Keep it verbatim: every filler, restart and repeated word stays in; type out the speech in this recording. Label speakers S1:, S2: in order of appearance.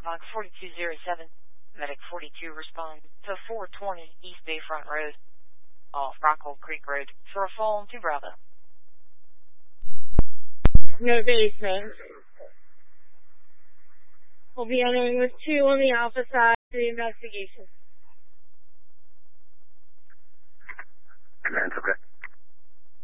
S1: Blackhawk forty-two oh seven. Medic forty-two respond to four twenty East Bayfront Road, off Rockhold Creek Road, for a fall to Bravo.
S2: No basement. We'll be entering with two on the Alpha side for the investigation.
S3: Command, okay.